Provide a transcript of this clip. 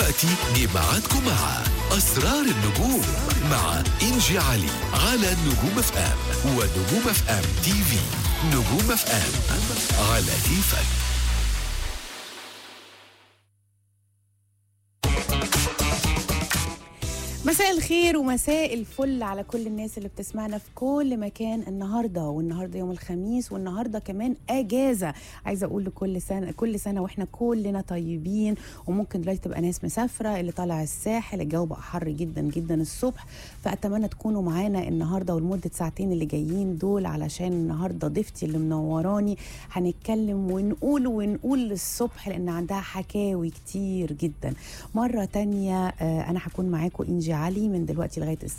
دلوقتي جه ميعادكم مع أسرار النجوم مع إنجي علي على نجوم اف ام ونجوم اف ام تي في. نجوم اف ام على كيفك. مساء الخير ومساء الفل على كل الناس اللي بتسمعنا في كل مكان والنهارده يوم الخميس، والنهارده كمان اجازه. عايزه اقول لكل سنه كل سنه واحنا كلنا طيبين. وممكن دلوقتي تبقى ناس مسافره، اللي طالع الساحل، الجو بقى حر جدا جدا الصبح، فاتمنى تكونوا معانا النهارده ولمده ساعتين اللي جايين دول، علشان النهارده ضيفتي اللي منوراني هنتكلم ونقول للصبح، لان عندها حكاوي كتير جدا. مره تانية انا هكون معاكم إنجي علي من دلوقتي لغايه